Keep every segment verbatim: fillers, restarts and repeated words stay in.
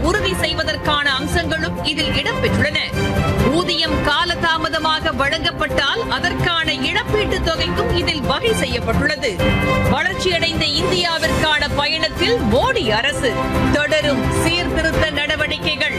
உறுதி செய்வதற்கான அம்சங்களும் இதில் இடம்பெற்றுள்ளன. ஊதியம் காலதாமதமாக வழங்கப்பட்டால் அதற்கான இழப்பீட்டுத் தொகைக்கும் இதில் வகை செய்யப்பட்டுள்ளது. வளர்ச்சியடைந்த இந்தியாவிற்கான பயணத்தில் மோடி அரசு தொடரும் சீர்திருத்த நடவடிக்கைகள்.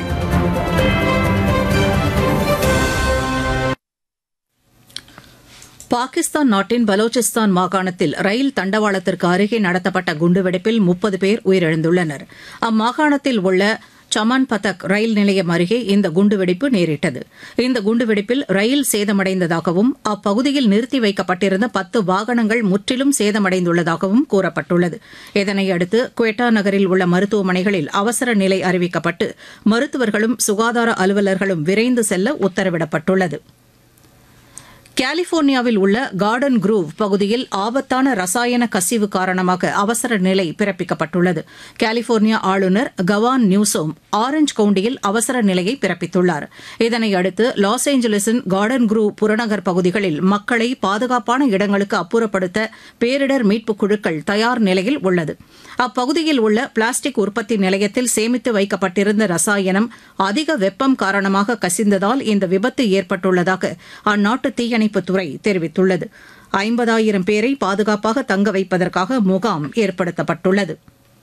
பாகிஸ்தான் நாட்டின் பலோச்சிஸ்தான் மாகாணத்தில் ரயில் தண்டவாளத்திற்கு அருகே நடத்தப்பட்ட குண்டுவெடிப்பில் முப்பது பேர் உயிரிழந்துள்ளனர். அம்மாகாணத்தில் உள்ள சமான் பதக் ரயில் நிலையம் அருகே இந்த குண்டுவெடிப்பு நேரிட்டது. இந்த குண்டுவெடிப்பில் ரயில் சேதமடைந்ததாகவும் அப்பகுதியில் நிறுத்தி வைக்கப்பட்டிருந்த பத்து வாகனங்கள் முற்றிலும் சேதமடைந்துள்ளதாகவும் கூறப்பட்டுள்ளது. இதனையடுத்து குவெட்டா நகரில் உள்ள மருத்துவமனைகளில் அவசர நிலை அறிவிக்கப்பட்டு மருத்துவர்களும் சுகாதார அலுவலர்களும் விரைந்து செல்ல உத்தரவிடப்பட்டுள்ளது. கலிபோர்னியாவில் உள்ள கார்டன் குரூவ் பகுதியில் ஆபத்தான ரசாயன கசிவு காரணமாக அவசர நிலை பிறப்பிக்கப்பட்டுள்ளது. கலிபோர்னியா ஆளுநர் கவான் நியூசோம் ஆரஞ்ச் கவுண்டியில் அவசர நிலையை பிறப்பித்துள்ளார். இதனையடுத்து லாஸ் ஏஞ்சலிஸின் கார்டன் குரூவ் புறநகர் பகுதிகளில் மக்களை பாதுகாப்பான இடங்களுக்கு அப்புறப்படுத்த பேரிடர் மீட்புக் குழுக்கள் தயார் நிலையில் உள்ளது. அப்பகுதியில் உள்ள பிளாஸ்டிக் உற்பத்தி நிலையத்தில் சேமித்து வைக்கப்பட்டிருந்த ரசாயனம் அதிக வெப்பம் காரணமாக கசிந்ததால் இந்த விபத்து ஏற்பட்டுள்ளதாக அந்நாட்டு தீயணைப்புத்துறை தெரிவித்துள்ளது. ஐம்பதாயிரம் பேரை பாதுகாப்பாக தங்க வைப்பதற்காக முகாம் ஏற்படுத்தப்பட்டுள்ளது.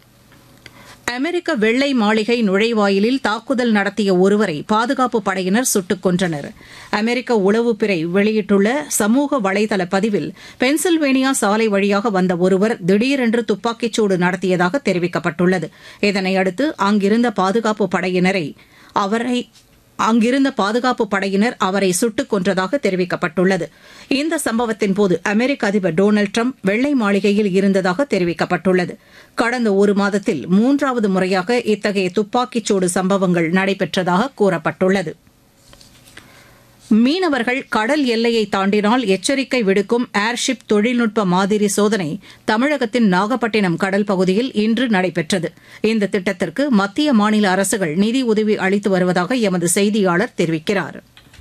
அமெரிக்க வெள்ளை மாளிகை நுழைவாயிலில் தாக்குதல் நடத்திய ஒருவரை பாதுகாப்பு படையினர் சுட்டுக் கொன்றனர். அமெரிக்க உளவுப்பிறை வெளியிட்டுள்ள சமூக வலைதள பதிவில் பென்சில்வேனியா சாலை வழியாக வந்த ஒருவர் திடீரென்று துப்பாக்கிச்சூடு நடத்தியதாக தெரிவிக்கப்பட்டுள்ளது. இதனையடுத்து அங்கிருந்த பாதுகாப்பு படையினரை அவரை அங்கிருந்த பாதுகாப்பு படையினர் அவரை சுட்டுக் கொன்றதாக தெரிவிக்கப்பட்டுள்ளது. இந்த சம்பவத்தின்போது அமெரிக்க அதிபர் டொனால்டு டிரம்ப் வெள்ளை மாளிகையில் இருந்ததாக தெரிவிக்கப்பட்டுள்ளது. கடந்த ஒரு மாதத்தில் மூன்றாவது முறையாக இத்தகைய துப்பாக்கிச்சூடு சம்பவங்கள் நடைபெற்றதாக கூறப்பட்டுள்ளது. மீனவர்கள் கடல் எல்லையை தாண்டினால் எச்சரிக்கை விடுக்கும் ஏர்ஷிப் தொழில்நுட்ப மாதிரி சோதனை தமிழகத்தின் நாகப்பட்டினம் கடல் பகுதியில் இன்று நடைபெற்றது. இந்த திட்டத்திற்கு மத்திய மாநில அரசுகள் நிதி உதவி அளித்து வருவதாக எமது செய்தியாளர் தெரிவிக்கிறார்.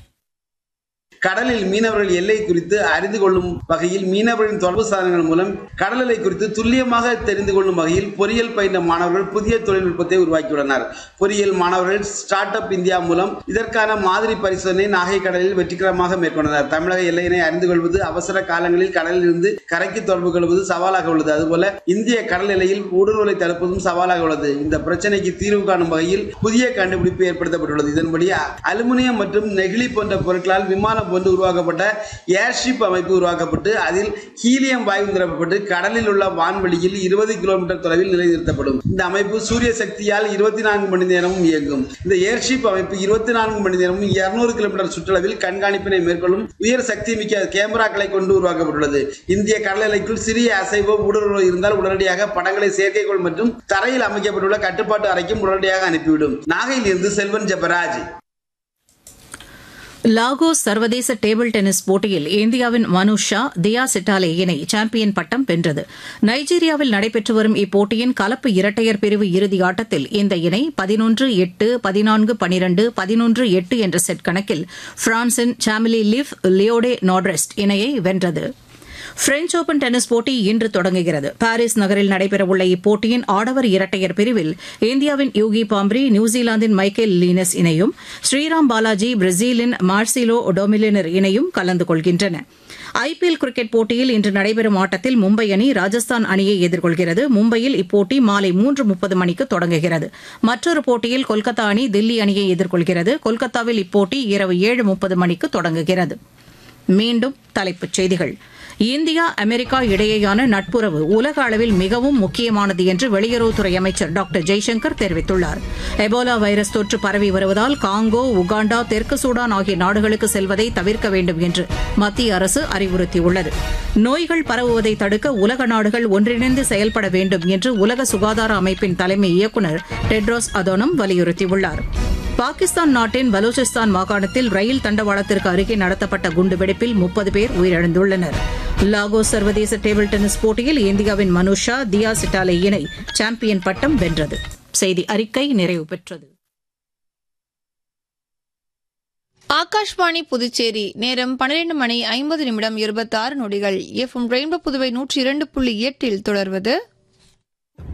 கடலில் மீனவர்கள் எல்லை குறித்து அறிந்து கொள்ளும் வகையில் மீனவர்களின் தொடர்பு சாதனங்கள் மூலம் கடல் எல்லை குறித்து துல்லியமாக தெரிந்து கொள்ளும் வகையில் பொறியியல் பயின்ற மாணவர்கள் புதிய தொழில்நுட்பத்தை உருவாக்கியுள்ளனர். பொறியியல் மாணவர்கள் ஸ்டார்ட் அப் இந்தியா மூலம் இதற்கான மாதிரி பரிசோதனை நாகை கடலில் வெற்றிகரமாக மேற்கொண்டனர். தமிழக எல்லையினை அறிந்து கொள்வது அவசர காலங்களில் கடலில் இருந்து கரைக்கு தொடர்பு கொள்வது சவாலாக உள்ளது. அதுபோல இந்திய கடல் எல்லையில் ஊடுருவலை தடுப்பதும் சவாலாக உள்ளது. இந்த பிரச்சனைக்கு தீர்வு காணும் வகையில் புதிய கண்டுபிடிப்பு ஏற்படுத்தப்பட்டுள்ளது. இதன்படி அலுமினியம் மற்றும் நெகிழி போன்ற பொருட்களால் விமானம் போன்று உருவாக்கப்பட்ட ஏர்ஷிப் அமைப்பு உருவாக்கப்பட்டு அதில் ஹீலியம் வாயு நிரப்பப்பட்டு கடலில் உள்ள வான்வெளியில் இருபது கிலோமீட்டர் தொலைவில் நிலைநிறுத்தப்படும். இந்த அமைப்பு சூரிய சக்தியால் இருபத்தி நான்கு மணி நேரமும் இயங்கும். இந்த ஏர்ஷிப் அமைப்பு இருபத்தி நான்கு மணி நேரமும் இருநூறு கிலோமீட்டர் சுற்றளவில் கண்காணிப்பினை மேற்கொள்ளும் உயர் சக்தி மிக்க கேமராக்களை கொண்டு உருவாக்கப்பட்டுள்ளது. இந்திய கடல் எல்லைக்குள் சிறிய அசைவோ ஊடுருவோ இருந்தால் உடனடியாக படங்களை செயற்கைக்கோள் மற்றும் தரையில் அமைக்கப்பட்டுள்ள கட்டுப்பாட்டு அறைக்கும் உடனடியாக அனுப்பிவிடும். நாகையில் இருந்து செல்வன் ஜெபராஜ். லாகோஸ் சர்வதேச டேபிள் டென்னிஸ் போட்டியில் இந்தியாவின் மனு ஷா தியா சிட்டாலே இணை சாம்பியன் பட்டம் வென்றது. நைஜீரியாவில் நடைபெற்று வரும் இப்போட்டியின் கலப்பு இரட்டையர் பிரிவு இறுதி ஆட்டத்தில் இந்த இணை பதினொன்று எட்டு பதினான்கு பனிரண்டு பதினொன்று எட்டு என்ற செட் கணக்கில் பிரான்சின் சாமிலி லிவ் லியோடே நாட்ரெஸ்ட் இணையை வென்றது. பிரெஞ்ச் ஓபன் டென்னிஸ் போட்டி இன்று தொடங்குகிறது. பாரிஸ் நகரில் நடைபெறவுள்ள இப்போட்டியின் ஆடவர் இரட்டையர் பிரிவில் இந்தியாவின் யூகி பாம்ப்ரி நியூசிலாந்தின் மைக்கேல் லீனஸ் இணையும் ஸ்ரீராம் பாலாஜி பிரேசிலின் மார்சிலோ டொமிலினர் இணையும் கலந்து கொள்கின்றன. ஐபிஎல் கிரிக்கெட் போட்டியில் இன்று நடைபெறும் ஆட்டத்தில் மும்பை அணி ராஜஸ்தான் அணியை எதிர்கொள்கிறது. மும்பையில் இப்போட்டி மாலை மூன்று முப்பது மணிக்கு தொடங்குகிறது. மற்றொரு போட்டியில் கொல்கத்தா அணி தில்லி அணியை எதிர்கொள்கிறது. கொல்கத்தாவில் இப்போட்டி இரவு ஏழு முப்பது மணிக்கு தொடங்குகிறது. மீண்டும் தலைப்புச் செய்திகள். இந்தியா அமெரிக்கா இடையேயான நட்புறவு உலக அளவில் மிகவும் முக்கியமானது என்று வெளியுறவுத்துறை அமைச்சர் டாக்டர் ஜெய்சங்கர் தெரிவித்துள்ளார். எபோலா வைரஸ் தொற்று பரவி வருவதால் காங்கோ, உகாண்டா, தெற்கு சூடான் ஆகிய நாடுகளுக்கு செல்வதை தவிர்க்க வேண்டும் என்று மத்திய அரசு அறிவுறுத்தியுள்ளது. நோய்கள் பரவுவதை தடுக்க உலக நாடுகள் ஒன்றிணைந்து செயல்பட வேண்டும் என்று உலக சுகாதார அமைப்பின் தலைமை இயக்குநர் டெட்ரோஸ் அதோனம் வலியுறுத்தியுள்ளார். பாகிஸ்தான் நாட்டின் பலூச்சிஸ்தான் மாகாணத்தில் ரயில் தண்டவாளத்திற்கு அருகே நடத்தப்பட்ட குண்டுவெடிப்பில் முப்பது பேர் உயிரிழந்துள்ளனர். லாகோஸ் சர்வதேச டேபிள் டென்னிஸ் போட்டியில் இந்தியாவின் மனு ஷா தியா சிட்டாலே இணை சாம்பியன் பட்டம் வென்றது. செய்தி அறிக்கை நிறைவு பெற்றது. ஆகாஷ்வாணி புதுச்சேரி நேரம் பன்னிரண்டு மணி ஐம்பது நிமிடம் இருபத்தி ஆறு நொடிகள். எஃப்எம் ரெயின்போ புதுவை நூற்றி இரண்டு புள்ளி எட்டில் தொடர்வது